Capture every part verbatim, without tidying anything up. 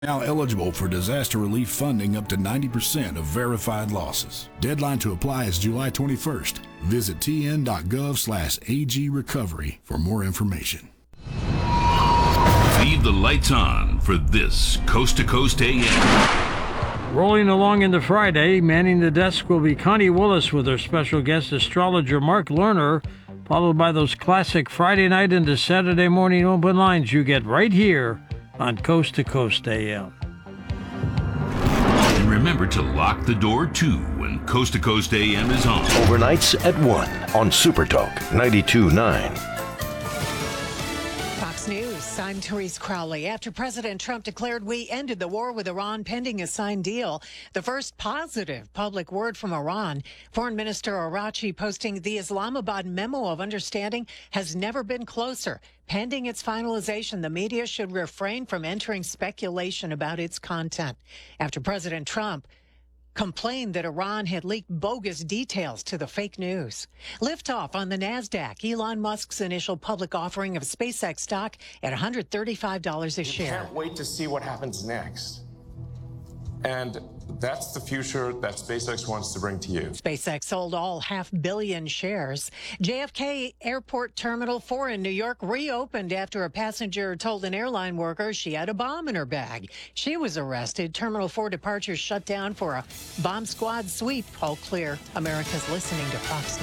Now eligible for disaster relief funding up to ninety percent of verified losses. Deadline to apply is July twenty-first. Visit tn.gov slash agrecovery for more information. Leave the lights on for this Coast to Coast A M. Rolling along into Friday, manning the desk will be Connie Willis with her special guest astrologer Mark Lerner, followed by those classic Friday night into Saturday morning open lines you get right here on Coast to Coast A M. And remember to lock the door too when Coast to Coast A M is on. Overnights at one on Super Talk ninety-two point nine. Fox News, I'm Therese Crowley. After President Trump declared we ended the war with Iran pending a signed deal, the first positive public word from Iran, Foreign Minister Araghchi posting the Islamabad memo of understanding has never been closer. Pending its finalization, the media should refrain from entering speculation about its content. After President Trump complained that Iran had leaked bogus details to the fake news. Liftoff on the NASDAQ. Elon Musk's initial public offering of SpaceX stock at one hundred thirty-five dollars a share. Can't wait to see what happens next. And that's the future that SpaceX wants to bring to you. SpaceX sold all half billion shares. J F K Airport Terminal four in New York reopened after a passenger told an airline worker she had a bomb in her bag. She was arrested. Terminal four departures shut down for a bomb squad sweep. All clear. America's listening to Fox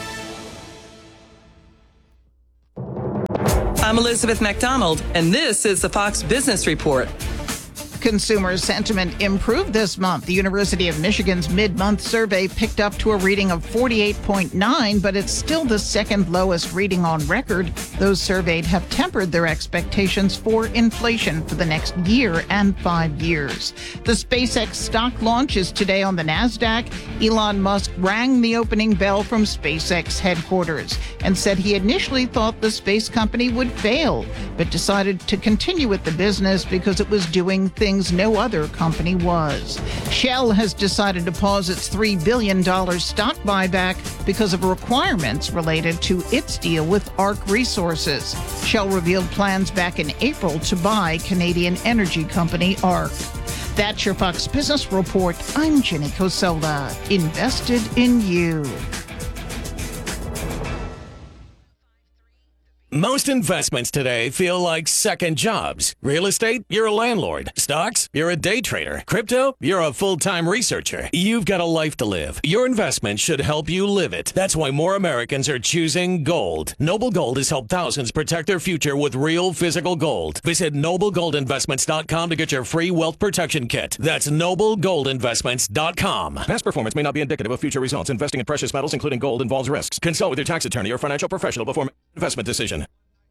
News. I'm Elizabeth McDonald, and this is the Fox Business Report. Consumer sentiment improved this month. The University of Michigan's mid-month survey picked up to a reading of forty-eight point nine, but it's still the second lowest reading on record. Those surveyed have tempered their expectations for inflation for the next year and five years. The SpaceX stock launch is today on the NASDAQ. Elon Musk rang the opening bell from SpaceX headquarters and said he initially thought the space company would fail, but decided to continue with the business because it was doing things no other company was. Shell has decided to pause its three billion dollars stock buyback because of requirements related to its deal with ARC Resources. Shell revealed plans back in April to buy Canadian energy company ARC. That's your Fox Business Report. I'm Jenny Cosola. Invested in you. Most investments today feel like second jobs. Real estate, you're a landlord. Stocks, you're a day trader. Crypto, you're a full-time researcher. You've got a life to live. Your investment should help you live it. That's why more Americans are choosing gold. Noble Gold has helped thousands protect their future with real physical gold. Visit noble gold investments dot com to get your free wealth protection kit. That's noble gold investments dot com. Past performance may not be indicative of future results. Investing in precious metals, including gold, involves risks. Consult with your tax attorney or financial professional before making an investment decision.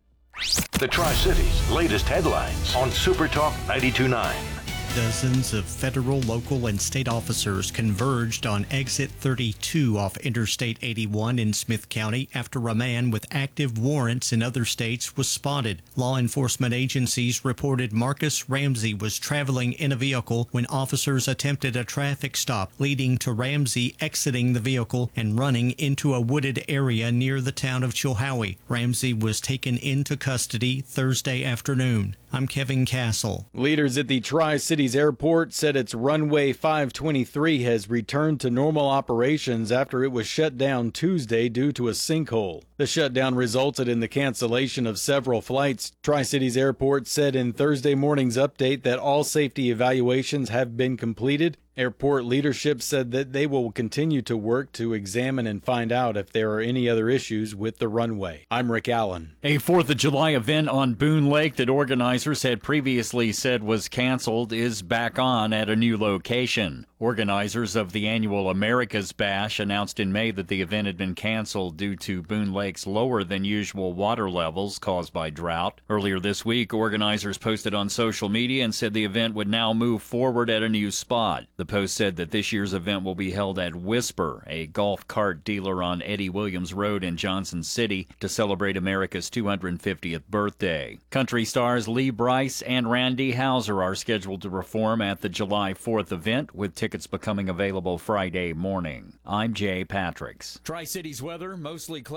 The Tri-Cities latest headlines on Super Talk ninety-two point nine. Dozens of federal, local, and state officers converged on exit thirty-two off Interstate eighty-one in Smith County after a man with active warrants in other states was spotted. Law enforcement agencies reported Marcus Ramsey was traveling in a vehicle when officers attempted a traffic stop, leading to Ramsey exiting the vehicle and running into a wooded area near the town of Chilhowie. Ramsey was taken into custody Thursday afternoon. I'm Kevin Castle. Leaders at the Tri-Cities Airport said its runway five twenty-three has returned to normal operations after it was shut down Tuesday due to a sinkhole. The shutdown resulted in the cancellation of several flights. Tri-Cities Airport said in Thursday morning's update that all safety evaluations have been completed. Airport leadership said that they will continue to work to examine and find out if there are any other issues with the runway. I'm Rick Allen. A fourth of July event on Boone Lake that organizers had previously said was canceled is back on at a new location. Organizers of the annual America's Bash announced in May that the event had been canceled due to Boone Lake's lower than usual water levels caused by drought. Earlier this week, organizers posted on social media and said the event would now move forward at a new spot. The post said that this year's event will be held at Whisper, a golf cart dealer on Eddie Williams Road in Johnson City, to celebrate America's two hundred fiftieth birthday. Country stars Lee Brice and Randy Houser are scheduled to perform at the July fourth event, with tickets becoming available Friday morning. I'm Jay Patricks. Tri-Cities weather, mostly cloudy with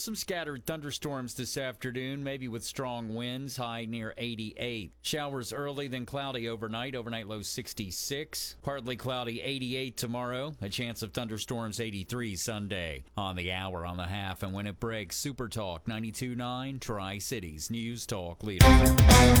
some scattered thunderstorms this afternoon, maybe with strong winds, high near eighty-eight. Showers early, then cloudy overnight. Overnight low sixty-six. Partly cloudy eighty-eight tomorrow. A chance of thunderstorms eighty-three Sunday. On the hour, on the half, and when it breaks, Super Talk ninety-two point nine, Tri-Cities News Talk Leader.